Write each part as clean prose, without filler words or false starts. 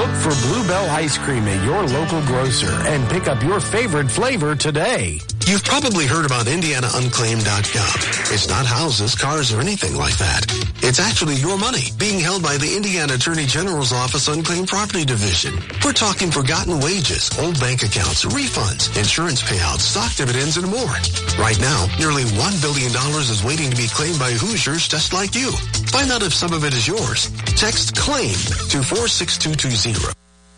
Look for Bluebell Ice Cream at your local grocer and pick up your favorite flavor today. You've probably heard about IndianaUnclaimed.gov. It's not houses, cars, or anything like that. It's actually your money being held by the Indiana Attorney General's Office Unclaimed Property Division. We're talking forgotten wages, old bank accounts, refunds, insurance payouts, stock dividends, and more. Right now, nearly $1 billion is waiting to be claimed by Hoosiers just like you. Find out if some of it is yours. Text CLAIM to 46220.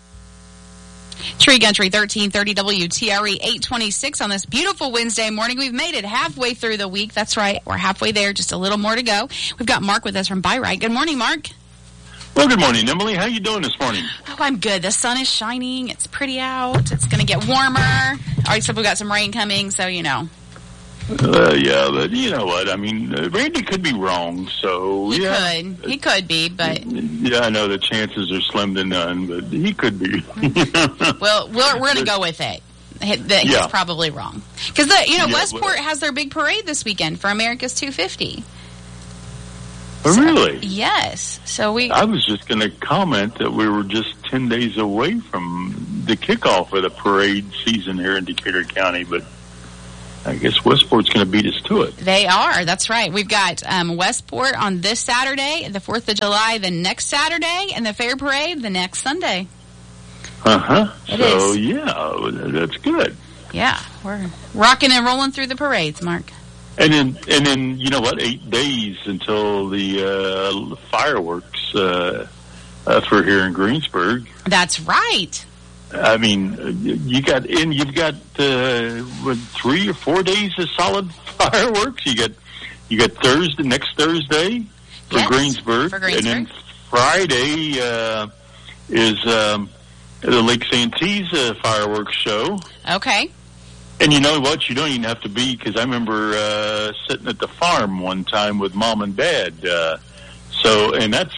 Tree Country 1330 WTRE 826 on this beautiful Wednesday morning. We've made it halfway through the week. That's right. We're halfway there. Just a little more to go. We've got Mark with us from Byrite. Good morning, Mark. Well, good morning, Emily. How you doing this morning? Oh, I'm good. The sun is shining. It's pretty out. It's going to get warmer. Except we've got some rain coming, so you know. Yeah, but you know what? I mean, Randy could be wrong, so he could. He could be, but yeah, I know the chances are slim to none, but he could be. Well, we're going to go with it. He's probably wrong because Westport has their big parade this weekend for America's 250. Really? Yes. So I was just going to comment that we were just 10 days away from the kickoff of the parade season here in Decatur County, but I guess Westport's going to beat us to it. They are. That's right. We've got Westport on this Saturday, the 4th of July, the next Saturday, and the Fair Parade the next Sunday. Yeah, that's good. Yeah, we're rocking and rolling through the parades, Mark. And then you know what? 8 days until the fireworks for here in Greensburg. That's right. I mean, you've got 3 or 4 days of solid fireworks. You got next Thursday for Greensburg, and then Friday is the Lake Santee fireworks show. Okay. And you know what? You don't even have to be, because I remember sitting at the farm one time with Mom and Dad. And that's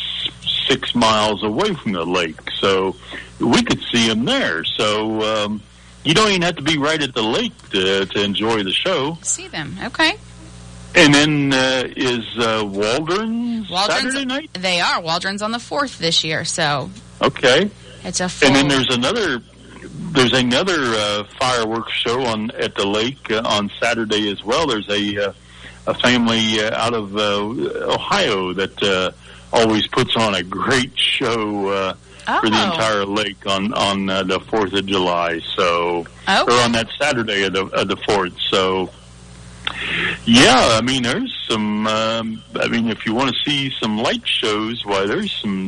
6 miles away from the lake, so we could see them there. So you don't even have to be right at the lake to enjoy the show. See them, okay. And then is Waldron's Saturday night? They are. Waldron's on the 4th this year, so. Okay. It's a full. And then there's another fireworks show at the lake on Saturday as well. There's a family out of Ohio that always puts on a great show for the entire lake on the 4th of July. So, or on that Saturday of the 4th. So, yeah, I mean, there's some. If you want to see some light shows, why there's some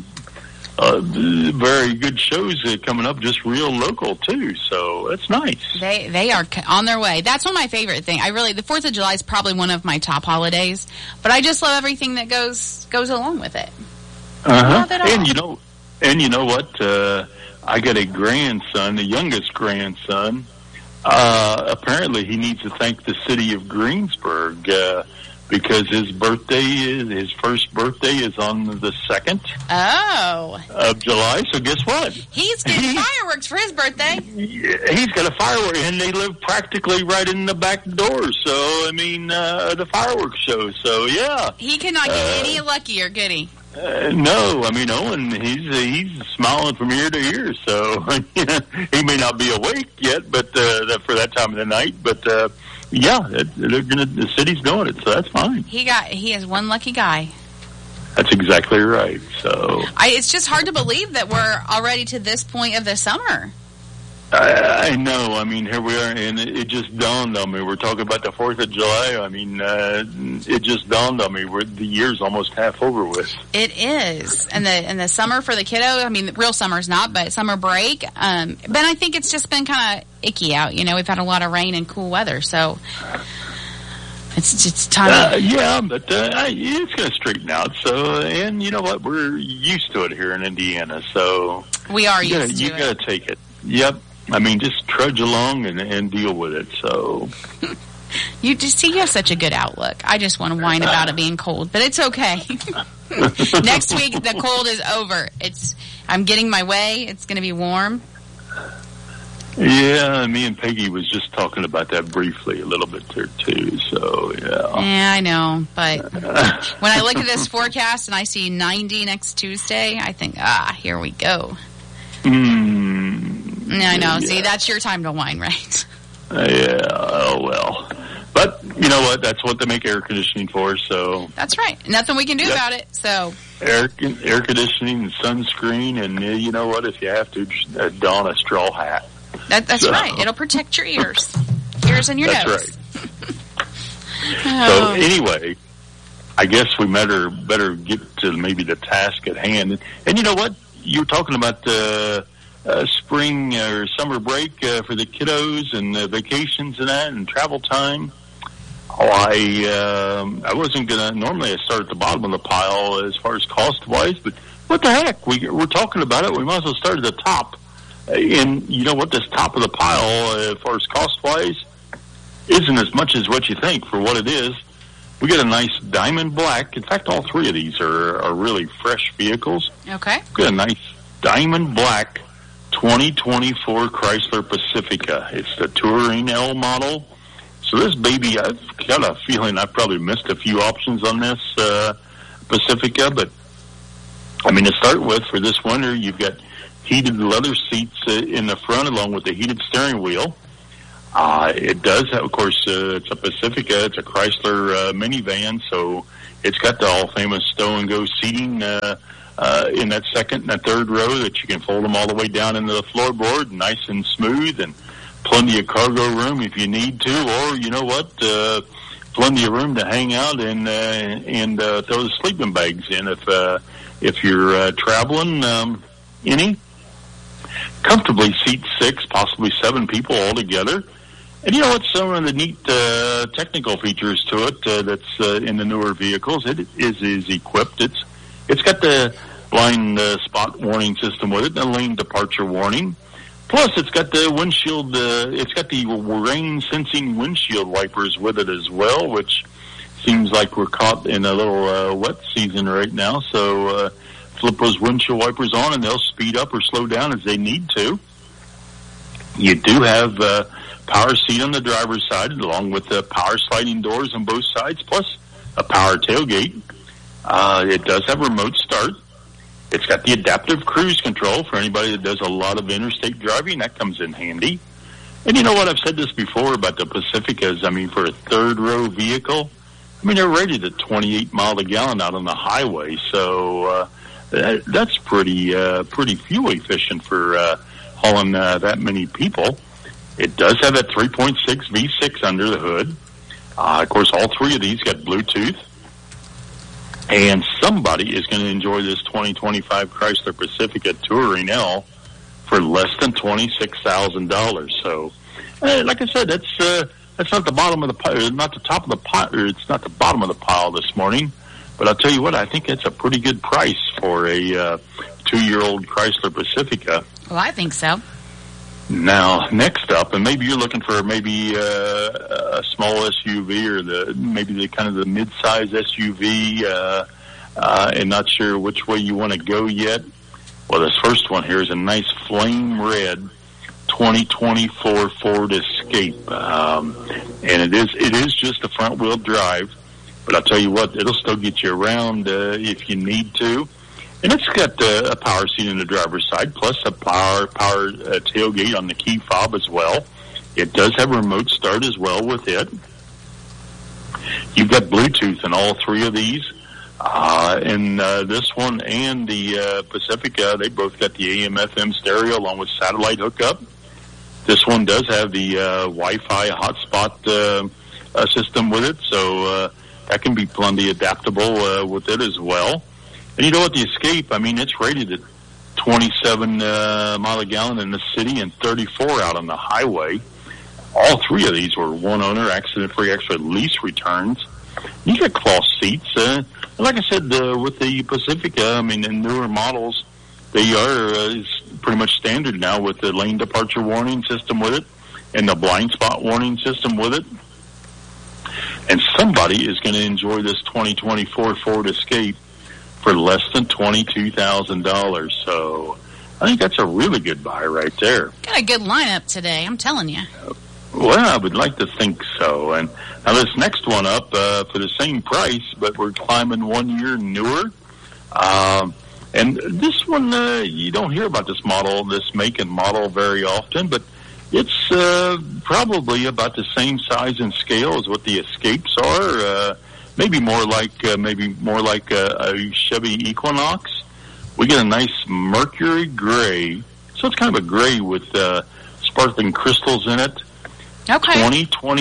very good shows coming up, just real local too. So that's nice. They are on their way. That's one of my favorite things. The 4th of July is probably one of my top holidays, but I just love everything that goes along with it. And you know what? I got a grandson, the youngest grandson. Apparently, he needs to thank the city of Greensburg. Because his first birthday is on the 2nd of July. So guess what? He's getting fireworks for his birthday. He's got a firework, and they live practically right in the back door. So, I mean, the fireworks show. So, yeah. He cannot get any luckier, could he? No, I mean, Owen, he's smiling from ear to ear. So, he may not be awake yet, but for that time of the night, but yeah, the city's doing it, so that's fine. He is one lucky guy. That's exactly right. So it's just hard to believe that we're already to this point of the summer. I know. I mean, here we are, and it just dawned on me. We're talking about the 4th of July. I mean, it just dawned on me. The year's almost half over with. It is. And the summer for the kiddo, I mean, real summer's not, but summer break. But I think it's just been kind of icky out. You know, we've had a lot of rain and cool weather, so it's time. Yeah, but it's going to straighten out. So, and you know what? We're used to it here in Indiana, so we are used to it. You got to take it. Yep. I mean, just trudge along and deal with it. So you have such a good outlook. I just want to whine about it being cold, but it's okay. Next week, the cold is over. I'm getting my way. It's going to be warm. Yeah, me and Peggy was just talking about that briefly a little bit there, too. So, yeah. Yeah, I know. But when I look at this forecast and I see 90 next Tuesday, I think, here we go. I know. See, that's your time to whine, right? Yeah, oh well. But you know what? That's what they make air conditioning for. So that's right. Nothing we can do about it. So air conditioning and sunscreen, and you know what? If you have to, don a straw hat. That's right. It'll protect your ears and your nose. That's right. So anyway, I guess we better get to maybe the task at hand. And you know what? You were talking about spring or summer break for the kiddos and vacations and that and travel time. Oh, I wasn't gonna. Normally, I start at the bottom of the pile as far as cost wise, but what the heck? We're talking about it. We might as well start at the top. And you know what? This top of the pile, as far as cost wise, isn't as much as what you think for what it is. We got a nice diamond black. In fact, all three of these are really fresh vehicles. Okay. We got a nice diamond black 2024 Chrysler Pacifica. It's the Touring L model. So this baby, I've got a feeling I probably missed a few options on this Pacifica, but I mean, to start with, for this winter, you've got heated leather seats in the front along with the heated steering wheel. It does have, of course, it's a Pacifica. It's a Chrysler minivan, so it's got the all-famous stow-and-go seating in that second and that third row that you can fold them all the way down into the floorboard, nice and smooth, and plenty of cargo room if you need to, or you know what, plenty of room to hang out and throw the sleeping bags in if you're traveling any. Comfortably seat 6, possibly 7 people all together. And you know what? Some of the neat technical features to it that's in the newer vehicles. It is equipped. It's got the blind spot warning system with it, and a lane departure warning. Plus, it's got the windshield. It's got the rain sensing windshield wipers with it as well, which seems like we're caught in a little wet season right now. So flip those windshield wipers on, and they'll speed up or slow down as they need to. You do have power seat on the driver's side, along with the power sliding doors on both sides, plus a power tailgate. It does have remote start. It's got the adaptive cruise control for anybody that does a lot of interstate driving. That comes in handy. And you know what? I've said this before about the Pacificas. I mean, for a third-row vehicle, I mean, they're rated at 28 miles a gallon out on the highway. So that's pretty fuel efficient for hauling that many people. It does have that 3.6 V6 under the hood. Of course, all three of these got Bluetooth. And somebody is going to enjoy this 2025 Chrysler Pacifica Touring L for less than $26,000. So, like I said, that's not the bottom of the pile, not the top of the pile, or it's not the bottom of the pile this morning. But I'll tell you what, I think it's a pretty good price for a 2-year-old Chrysler Pacifica. Well, I think so. Now, next up, and maybe you're looking for maybe a small SUV or maybe the kind of the mid-size SUV, and not sure which way you want to go yet. Well, this first one here is a nice flame red 2024 Ford Escape, and it is just a front-wheel drive. But I'll tell you what, it'll still get you around if you need to. And it's got a power seat in the driver's side, plus a power tailgate on the key fob as well. It does have remote start as well with it. You've got Bluetooth in all three of these. And this one and the Pacifica, they both got the AM/FM stereo along with satellite hookup. This one does have the Wi-Fi hotspot system with it, so that can be plenty adaptable with it as well. And you know what, the Escape, I mean, it's rated at 27 mile a gallon in the city and 34 out on the highway. All three of these were one-owner, accident-free, extra lease returns. You get cloth seats. Like I said, with the Pacifica, I mean, in newer models, they are pretty much standard now with the lane departure warning system with it and the blind spot warning system with it. And somebody is going to enjoy this 2024 Ford Escape for less than $22,000. So I think that's a really good buy right there. Got a good lineup today, I'm telling you. Well, I would like to think so. And now this next one up for the same price, but we're climbing 1 year newer. And this one, you don't hear about this make and model very often, but it's probably about the same size and scale as what the Escapes are. Maybe more like a Chevy Equinox. We get a nice Mercury gray, so it's kind of a gray with sparkling crystals in it. Okay.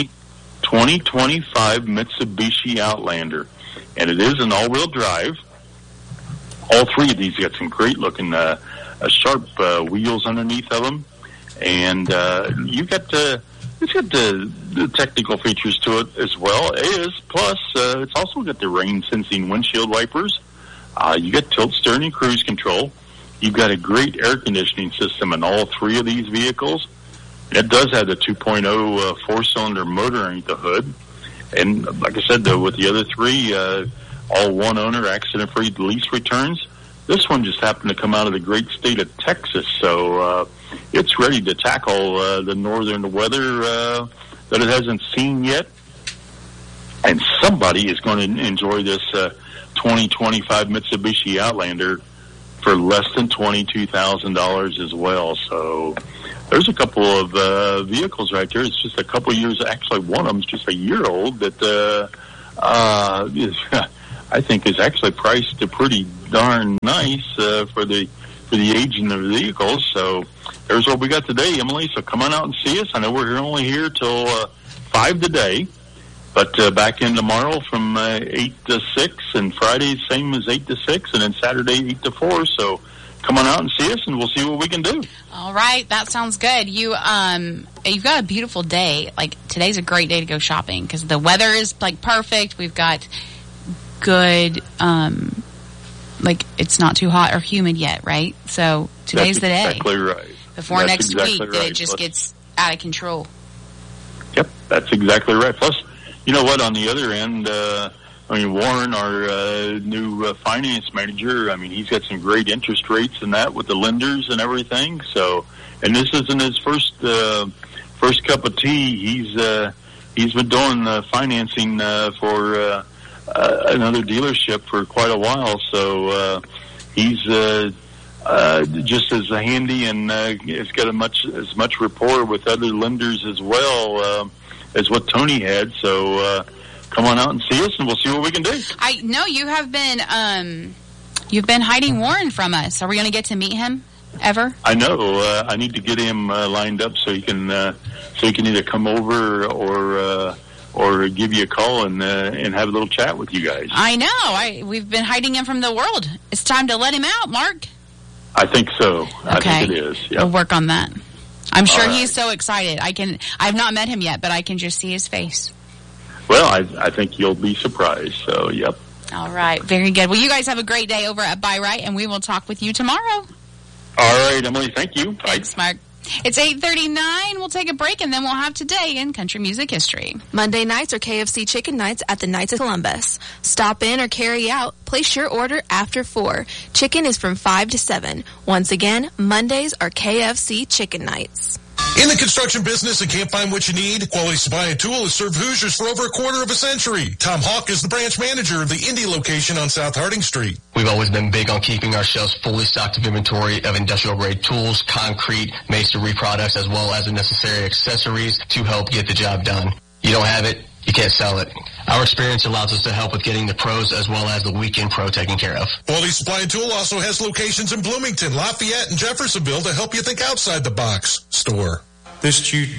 2025 Mitsubishi Outlander, and it is an all-wheel drive. All three of these got some great-looking sharp wheels underneath of them, and it's got the technical features to it as well. Plus, it's also got the rain-sensing windshield wipers. You got tilt steering and cruise control. You've got a great air conditioning system in all three of these vehicles. It does have the 2.0 four-cylinder motor underneath the hood. And like I said, though, with the other three, all one-owner, accident-free lease returns. This one just happened to come out of the great state of Texas, so it's ready to tackle the northern weather that it hasn't seen yet. And somebody is going to enjoy this 2025 Mitsubishi Outlander for less than $22,000 as well. So there's a couple of vehicles right there. It's just a couple of years. Actually, one of them's just a year old that I think is actually priced pretty darn nice for the aging of the vehicles. So there's what we got today, Emily. So come on out and see us. I know we're only here till 5 today, but back in tomorrow from 8 to 6, and Friday same as 8 to 6, and then Saturday 8 to 4. So come on out and see us, and we'll see what we can do. All right, that sounds good. You've got a beautiful day. Like, today's a great day to go shopping because the weather is like perfect. We've got good, it's not too hot or humid yet, right? So today's the day. That's exactly right. Before next week, that it just gets out of control. Yep, that's exactly right. Plus, you know what? On the other end, Warren, our new finance manager, he's got some great interest rates and that with the lenders and everything. So, and this isn't his first cup of tea. He's been doing financing for another dealership for quite a while. So he's just as handy and has got as much rapport with other lenders as well as what Tony had. So come on out and see us, and we'll see what we can do. I know you have been you've been hiding Warren from us. Are we going to get to meet him ever? I know. I need to get him lined up so he can either come over or give you a call and have a little chat with you guys. I know. We've been hiding him from the world. It's time to let him out, Mark. I think so. Okay. I think it is. Yep. We'll work on that. I'm sure he's so excited. I've not met him yet, but I can just see his face. Well, I think you'll be surprised. So, yep. All right. Very good. Well, you guys have a great day over at Buy Right, and we will talk with you tomorrow. All right, Emily. Thank you. Bye. Thanks, Mark. It's 8:39. We'll take a break, and then we'll have Today in Country Music History. Monday nights are KFC Chicken Nights at the Knights of Columbus. Stop in or carry out. Place your order after 4. Chicken is from 5 to 7. Once again, Mondays are KFC Chicken Nights. In the construction business and can't find what you need? Quality Supply and Tool has served Hoosiers for over a quarter of a century. Tom Hawk is the branch manager of the Indy location on South Harding Street. We've always been big on keeping our shelves fully stocked of inventory of industrial-grade tools, concrete, masonry products, as well as the necessary accessories to help get the job done. You don't have it, you can't sell it. Our experience allows us to help with getting the pros as well as the weekend pro taken care of. Quality Supply and Tool also has locations in Bloomington, Lafayette, and Jeffersonville to help you think outside the box. Store. This